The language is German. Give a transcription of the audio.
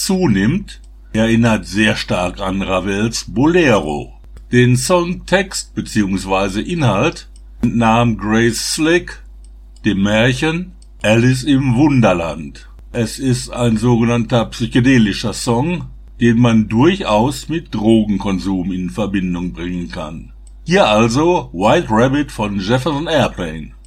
zunimmt, erinnert sehr stark an Ravels Bolero. Den Songtext bzw. Inhalt entnahm Grace Slick dem Märchen Alice im Wunderland. Es ist ein sogenannter psychedelischer Song, den man durchaus mit Drogenkonsum in Verbindung bringen kann. Hier also White Rabbit von Jefferson Airplane.